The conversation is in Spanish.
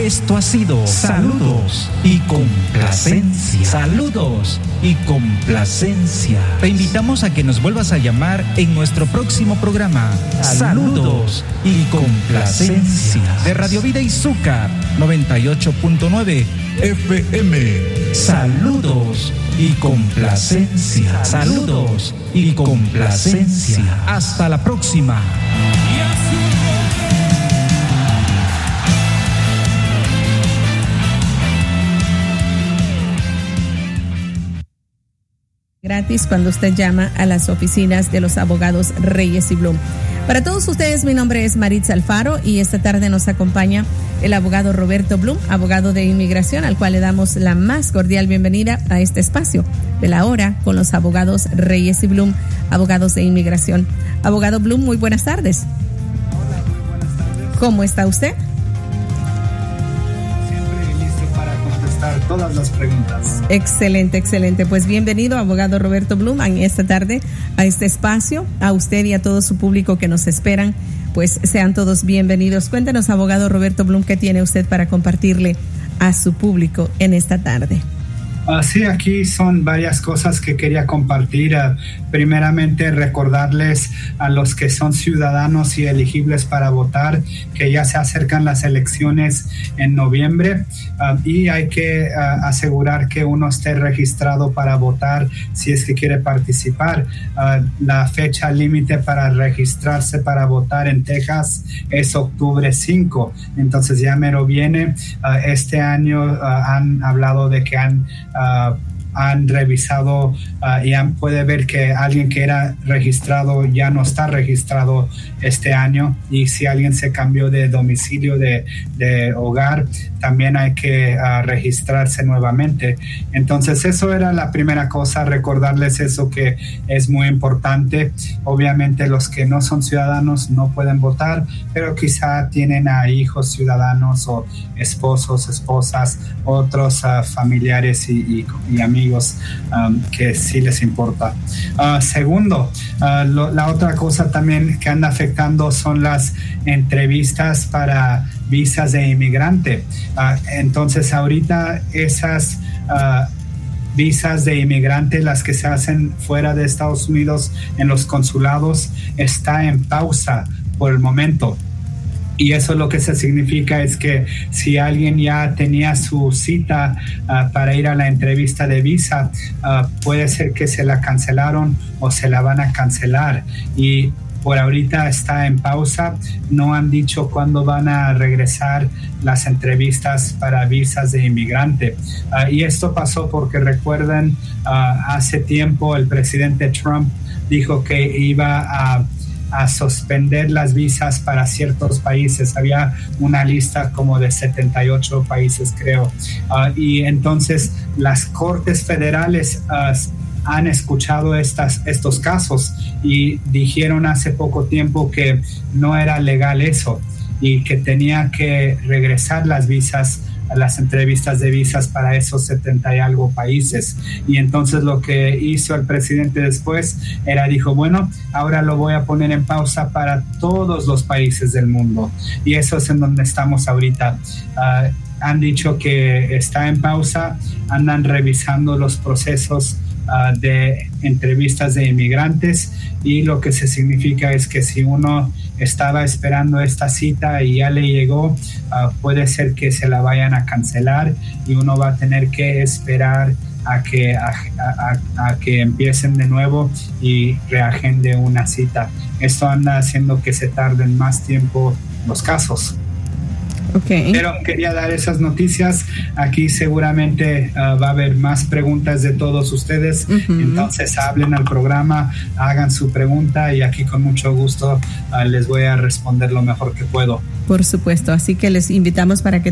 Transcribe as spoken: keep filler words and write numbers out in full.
Esto ha sido Saludos y Complacencia. Saludos y Complacencia. Te invitamos a que nos vuelvas a llamar en nuestro próximo programa. Saludos y Complacencia. De Radio Vida Izúcar noventa y ocho punto nueve F M. Saludos y Complacencia. Saludos y Complacencia. Hasta la próxima. Gratis cuando usted llama a las oficinas de los abogados Reyes y Blum. Para todos ustedes, mi nombre es Maritza Alfaro y esta tarde nos acompaña el abogado Roberto Blum, abogado de inmigración, al cual le damos la más cordial bienvenida a este espacio de la hora con los abogados Reyes y Blum, abogados de inmigración. Abogado Blum, muy buenas tardes. Hola, muy buenas tardes. ¿Cómo está usted? Todas las preguntas. Excelente, excelente. Pues bienvenido, abogado Roberto Blum, en esta tarde a este espacio. A usted y a todo su público que nos esperan, pues sean todos bienvenidos. Cuéntenos, abogado Roberto Blum, qué tiene usted para compartirle a su público en esta tarde. Uh, sí, aquí son varias cosas que quería compartir. Uh, primeramente, recordarles a los que son ciudadanos y elegibles para votar que ya se acercan las elecciones en noviembre uh, y hay que uh, asegurar que uno esté registrado para votar si es que quiere participar. Uh, la fecha límite para registrarse para votar en Texas es octubre cinco, entonces ya mero viene. Uh, este año uh, han hablado de que han Uh, han revisado uh, y han, puede ver que alguien que era registrado ya no está registrado este año, y si alguien se cambió de domicilio de, de hogar, también hay que uh, registrarse nuevamente. Entonces eso era la primera cosa, recordarles eso, que es muy importante. Obviamente los que no son ciudadanos no pueden votar, pero quizá tienen a hijos ciudadanos o esposos, esposas, otros uh, familiares y, y, y amigos Um, que sí les importa. Uh, segundo, uh, lo, la otra cosa también que anda afectando son las entrevistas para visas de inmigrante. Uh, entonces ahorita esas uh, visas de inmigrante, las que se hacen fuera de Estados Unidos en los consulados, está en pausa por el momento. Y eso lo que se significa es que si alguien ya tenía su cita uh, para ir a la entrevista de visa, uh, puede ser que se la cancelaron o se la van a cancelar. Y por ahorita está en pausa. No han dicho cuándo van a regresar las entrevistas para visas de inmigrante. Uh, y esto pasó porque, recuerden, uh, hace tiempo el presidente Trump dijo que iba a a suspender las visas para ciertos países. Había una lista como de setenta y ocho países, creo. Uh, y entonces las cortes federales uh, han escuchado estas, estos casos y dijeron hace poco tiempo que no era legal eso y que tenía que regresar las visas, a las entrevistas de visas para esos setenta y algo países. Y entonces lo que hizo el presidente después era, dijo, bueno, ahora lo voy a poner en pausa para todos los países del mundo. Y eso es en donde estamos ahorita. Uh, han dicho que está en pausa, andan revisando los procesos uh, de entrevistas de inmigrantes, y lo que se significa es que si uno estaba esperando esta cita y ya le llegó, uh, puede ser que se la vayan a cancelar y uno va a tener que esperar a que, a, a, a que empiecen de nuevo y reagende una cita. Esto anda haciendo que se tarden más tiempo los casos. Okay. Pero quería dar esas noticias. Aquí seguramente uh, va a haber más preguntas de todos ustedes. Uh-huh. Entonces hablen al programa, hagan su pregunta y aquí con mucho gusto uh, les voy a responder lo mejor que puedo. Por supuesto, así que les invitamos para que